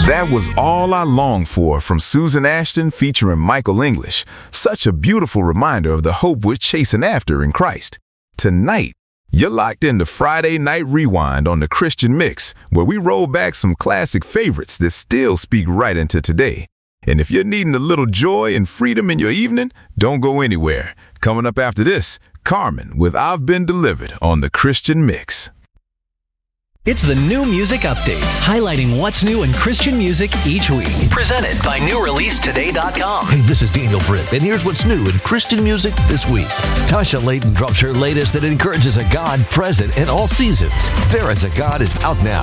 That was All I Long For from Susan Ashton featuring Michael English. Such a beautiful reminder of the hope we're chasing after in Christ. Tonight, you're locked into Friday Night Rewind on the Christian Mix, where we roll back some classic favorites that still speak right into today. And if you're needing a little joy and freedom in your evening, don't go anywhere. Coming up after this, Carmen with I've Been Delivered on the Christian Mix. It's the New Music Update, highlighting what's new in Christian music each week. Presented by NewReleaseToday.com. Hey, this is Daniel Britt, and here's what's new in Christian music this week. Tasha Layton drops her latest that encourages a God present in all seasons. There Is a God is out now.